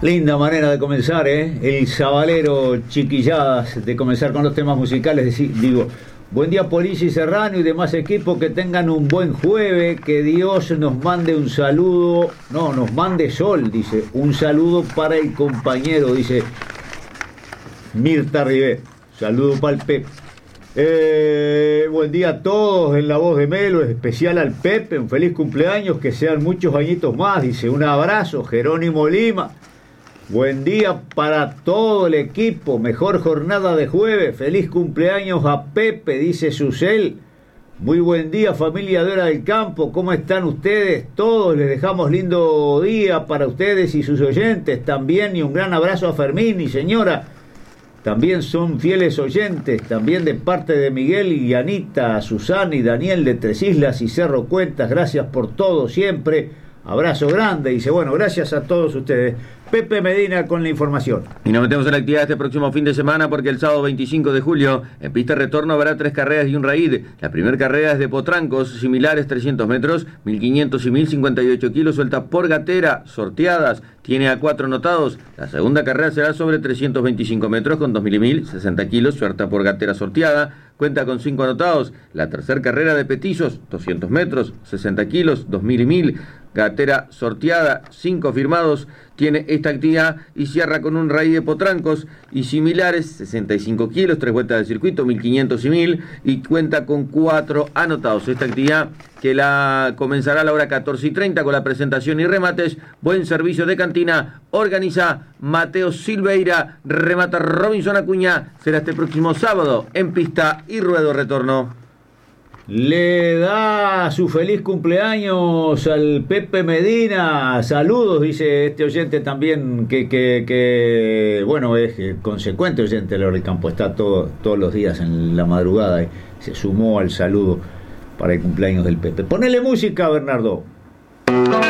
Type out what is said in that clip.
Linda manera de comenzar, ¿eh? El sabalero Chiquilladas, de comenzar con los temas musicales. Digo, buen día Polilla y Serrano y demás equipos, que tengan un buen jueves, que Dios nos mande un saludo, no, nos mande sol, dice, un saludo para el compañero, dice Mirta Ribé, saludo para el Pep. Buen día a todos en la voz de Melo, especial al Pepe, un feliz cumpleaños, que sean muchos añitos más, dice, un abrazo, Jerónimo Lima. Buen día para todo el equipo, mejor jornada de jueves, feliz cumpleaños a Pepe, dice Susel. Muy buen día familia de Hora del Campo, ¿cómo están ustedes? Todos les dejamos lindo día para ustedes y sus oyentes también, y un gran abrazo a Fermín y señora. También son fieles oyentes, también de parte de Miguel y Anita, Susana y Daniel de Tres Islas y Cerro Cuentas, gracias por todo siempre, abrazo grande, dice, bueno, gracias a todos ustedes. Pepe Medina con la información. Y nos metemos en la actividad este próximo fin de semana, porque el sábado 25 de julio en pista retorno habrá 3 carreras y un raid. La primera carrera es de potrancos similares, 300 metros, 1500 y 1058 kilos, suelta por gatera, sorteadas, tiene a 4 anotados. La segunda carrera será sobre 325 metros con 2000 y 1000, 60 kilos, suelta por gatera sorteada, cuenta con 5 anotados. La tercera carrera de petizos, 200 metros, 60 kilos, 2000 y 1000, gatera sorteada, 5 firmados, tiene esta actividad, y cierra con un raid de potrancos y similares, 65 kilos, 3 vueltas de circuito, 1500 y 1000, y cuenta con 4 anotados. Esta actividad que la comenzará a la hora 14:30 con la presentación y remates. Buen servicio de cantina, organiza Mateo Silveira, remata Robinson Acuña. Será este próximo sábado en pista y ruedo retorno. Le da su feliz cumpleaños al Pepe Medina. Saludos, dice este oyente también, que bueno, es consecuente oyente de Hora del Campo. Está todos los días en la madrugada y se sumó al saludo para el cumpleaños del Pepe. Ponele música, Bernardo.